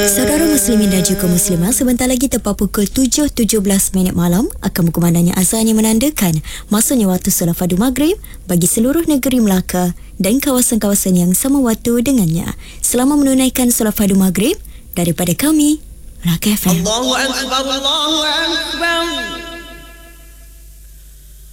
Saudara muslimin dan juga muslimah, sebentar lagi tepat pukul 7.17 malam akan berkumandangnya azan yang menandakan masanya waktu solat fardu maghrib bagi seluruh negeri Melaka dan kawasan-kawasan yang sama waktu dengannya. Selamat menunaikan solat fardu maghrib daripada kami, Melaka FM. Allahu Akbar, Allahu Akbar.